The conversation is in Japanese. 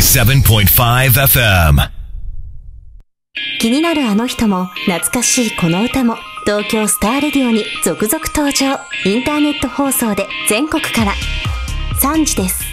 87.5 FM。 気になるあの人も懐かしいこの歌も東京スターレディオに続々登場。インターネット放送で全国から3時です。